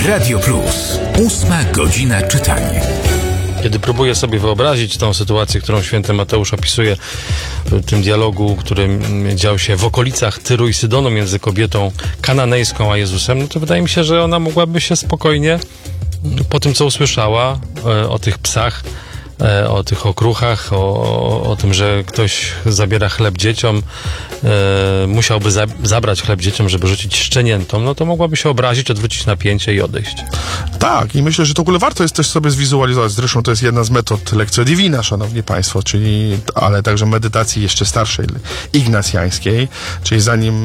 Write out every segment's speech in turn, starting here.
Radio Plus. 8 godzina czytania. Kiedy próbuję sobie wyobrazić tą sytuację, którą święty Mateusz opisuje w tym dialogu, który dział się w okolicach Tyru i Sydonu między kobietą kananejską a Jezusem, no to wydaje mi się, że ona mogłaby się spokojnie po tym, co usłyszała o tych psach, o tych okruchach, o tym, że ktoś zabiera chleb dzieciom, musiałby zabrać chleb dzieciom, żeby rzucić szczeniętom, no to mogłaby się obrazić, odwrócić napięcie i odejść. Tak, i myślę, że to w ogóle warto jest też sobie zwizualizować. Zresztą to jest jedna z metod Lectio Divina, szanowni państwo, czyli, ale także medytacji jeszcze starszej, ignacjańskiej, czyli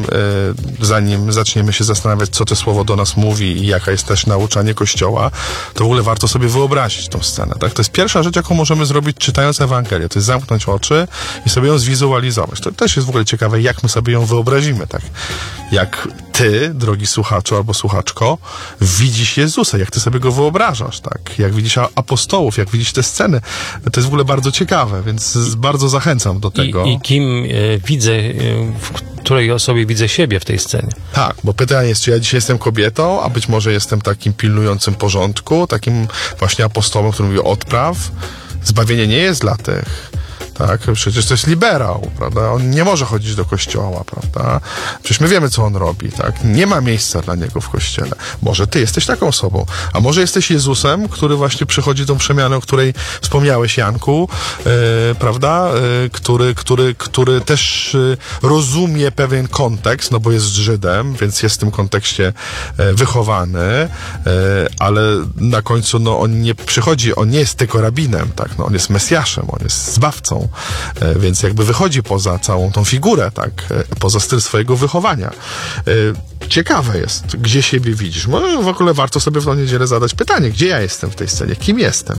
zanim zaczniemy się zastanawiać, co to słowo do nas mówi i jaka jest też nauczanie Kościoła, to w ogóle warto sobie wyobrazić tą scenę, tak? To jest pierwsza rzecz, jaką możemy zrobić, czytając Ewangelię. To jest zamknąć oczy i sobie ją zwizualizować. To też jest w ogóle ciekawe, jak my sobie ją wyobrazimy, tak? Jak ty, drogi słuchaczu albo słuchaczko, widzisz Jezusa, jak ty sobie go wyobrażasz, tak? Jak widzisz apostołów, jak widzisz te sceny. To jest w ogóle bardzo ciekawe, więc bardzo zachęcam do tego. I kim widzę, w której osobie widzę siebie w tej scenie. Tak, bo pytanie jest, czy ja dzisiaj jestem kobietą, a być może jestem takim pilnującym porządku, takim właśnie apostołem, który mówi odpraw. Zbawienie nie jest dla tych, tak? Przecież to jest liberał, prawda? On nie może chodzić do kościoła, prawda? Przecież my wiemy, co on robi, tak? Nie ma miejsca dla niego w kościele. Może ty jesteś taką osobą, a może jesteś Jezusem, który właśnie przychodzi tą przemianę, o której wspomniałeś, Janku, prawda? Który też rozumie pewien kontekst, no bo jest Żydem, więc jest w tym kontekście wychowany, ale na końcu, no on nie przychodzi, on nie jest tylko rabinem, tak? No on jest Mesjaszem, on jest zbawcą, więc jakby wychodzi poza całą tą figurę, tak, poza styl swojego wychowania. Ciekawe jest, gdzie siebie widzisz. Może w ogóle warto sobie w tą niedzielę zadać pytanie, gdzie ja jestem w tej scenie, kim jestem.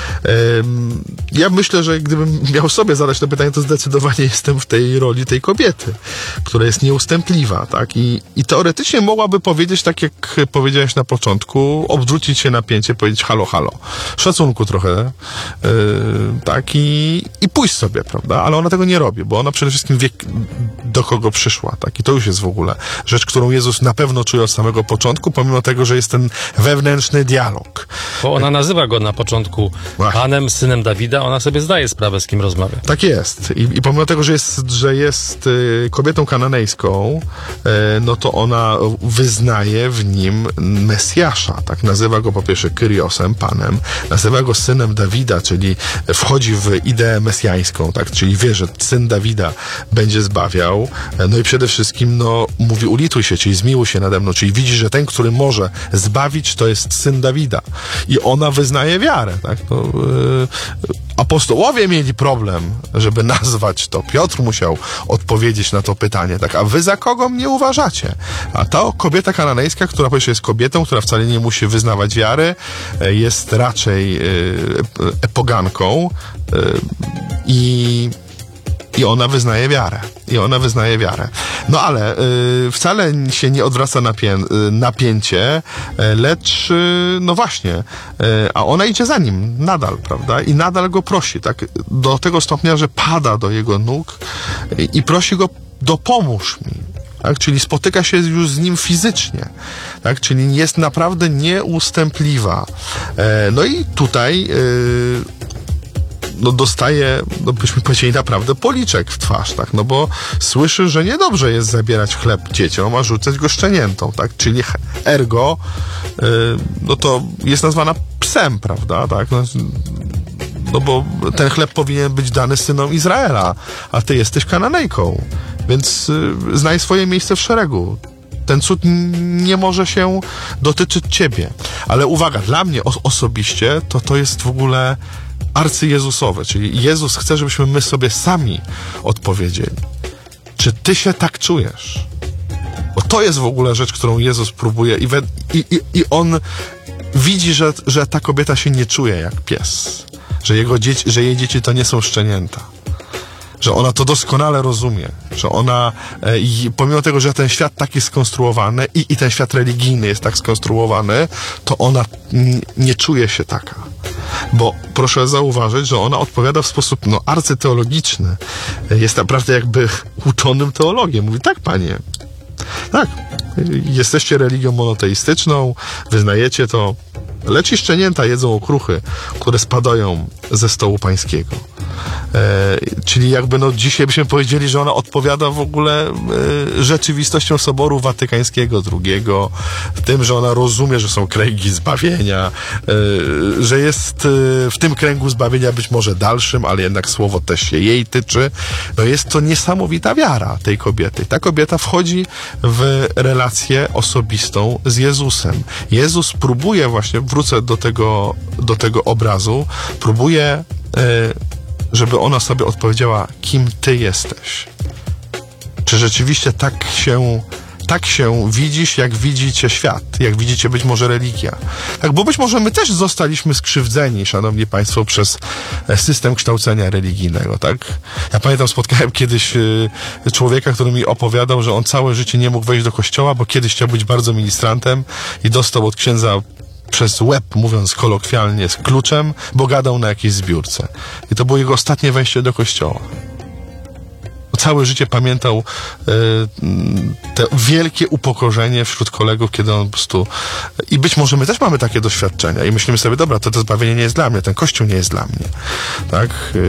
Ja myślę, że gdybym miał sobie zadać to pytanie, to zdecydowanie jestem w tej roli tej kobiety, która jest nieustępliwa, tak, i teoretycznie mogłaby powiedzieć, tak jak powiedziałeś na początku, odwrócić się napięcie, powiedzieć halo, halo, szacunku trochę, tak, i pójść sobie, prawda, ale ona tego nie robi, bo ona przede wszystkim wie, do kogo przyszła, tak, i to już jest w ogóle rzecz, którą Jezus na pewno czuje od samego początku, pomimo tego, że jest ten wewnętrzny dialog. Bo ona nazywa go na początku Panem, synem Dawida, ona sobie zdaje sprawę, z kim rozmawia. Tak jest. I pomimo tego, że jest kobietą kananejską, no to ona wyznaje w nim Mesjasza, tak, nazywa go po pierwsze Kyriosem, Panem, nazywa go synem Dawida, czyli wchodzi w ideę mesjańską, tak, czyli wie, że syn Dawida będzie zbawiał, no i przede wszystkim, no, mówi ulituj się, czyli zmiłuj się nade mną, czyli widzi, że ten, który może zbawić, to jest syn Dawida. I ona wyznaje wiarę, tak, no, apostołowie mieli problem, żeby nazwać to. Piotr musiał odpowiedzieć na to pytanie, tak, a wy za kogo mnie uważacie? A ta kobieta kananejska, która po pierwsze jest kobietą, która wcale nie musi wyznawać wiary, jest raczej poganką, i ona wyznaje wiarę. No ale wcale się nie odwraca napięcie, lecz no właśnie, a ona idzie za nim nadal, prawda? I nadal go prosi, tak? Do tego stopnia, że pada do jego nóg i prosi go, dopomóż mi. Tak? Czyli spotyka się już z nim fizycznie, tak? Czyli jest naprawdę nieustępliwa. No i tutaj no dostaje, no byśmy powiedzieli, naprawdę policzek w twarz, tak, no bo słyszy, że niedobrze jest zabierać chleb dzieciom, a rzucać go szczeniętom, tak, czyli ergo, no to jest nazwana psem, prawda, tak, no bo ten chleb powinien być dany synom Izraela, a ty jesteś Kananejką, więc znaj swoje miejsce w szeregu. Ten cud nie może się dotyczyć ciebie. Ale uwaga, dla mnie osobiście to jest w ogóle arcyjezusowe, czyli Jezus chce, żebyśmy my sobie sami odpowiedzieli. Czy ty się tak czujesz? Bo to jest w ogóle rzecz, którą Jezus próbuje i on widzi, że ta kobieta się nie czuje jak pies. Że jej dzieci to nie są szczenięta. Że ona to doskonale rozumie, że ona, pomimo tego, że ten świat tak jest skonstruowany i ten świat religijny jest tak skonstruowany, to ona nie czuje się taka. Bo proszę zauważyć, że ona odpowiada w sposób arcyteologiczny. Jest naprawdę jakby uczonym teologiem. Mówi, tak, panie, Tak, jesteście religią monoteistyczną, wyznajecie to, lecz i szczenięta jedzą okruchy, które spadają ze stołu pańskiego. Czyli jakby dzisiaj byśmy powiedzieli, że ona odpowiada w ogóle rzeczywistością Soboru Watykańskiego II, tym, że ona rozumie, że są kręgi zbawienia, że jest w tym kręgu zbawienia być może dalszym, ale jednak słowo też się jej tyczy. No jest to niesamowita wiara tej kobiety. Ta kobieta wchodzi w relację osobistą z Jezusem. Jezus próbuje właśnie, wrócę do tego obrazu, próbuje żeby ona sobie odpowiedziała, kim ty jesteś. Czy rzeczywiście tak się widzisz, jak widzi cię świat, jak widzi cię być może religia. Tak, bo być może my też zostaliśmy skrzywdzeni, szanowni państwo, przez system kształcenia religijnego, tak? Ja pamiętam, spotkałem kiedyś człowieka, który mi opowiadał, że on całe życie nie mógł wejść do kościoła, bo kiedyś chciał być bardzo ministrantem i dostał od księdza przez łeb, mówiąc kolokwialnie, z kluczem, bo gadał na jakiejś zbiórce. I to było jego ostatnie wejście do kościoła. Całe życie pamiętał te wielkie upokorzenie wśród kolegów, kiedy on po prostu... I być może my też mamy takie doświadczenia i myślimy sobie, dobra, to zbawienie nie jest dla mnie, ten kościół nie jest dla mnie. Tak?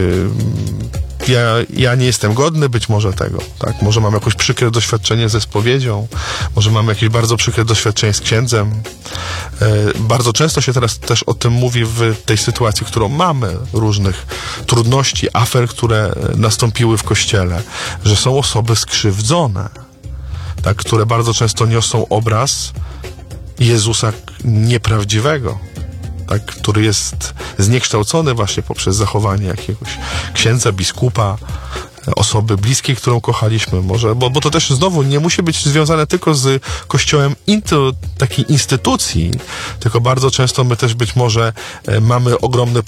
Ja nie jestem godny być może tego, tak? Może mam jakieś przykre doświadczenie ze spowiedzią, może mam jakieś bardzo przykre doświadczenie z księdzem. Bardzo często się teraz też o tym mówi w tej sytuacji, którą mamy, różnych trudności, afer, które nastąpiły w Kościele, że są osoby skrzywdzone, tak? Które bardzo często niosą obraz Jezusa nieprawdziwego, tak, który jest zniekształcony właśnie poprzez zachowanie jakiegoś księdza, biskupa, osoby bliskiej, którą kochaliśmy może, bo to też znowu nie musi być związane tylko z Kościołem takiej instytucji, tylko bardzo często my też być może mamy ogromny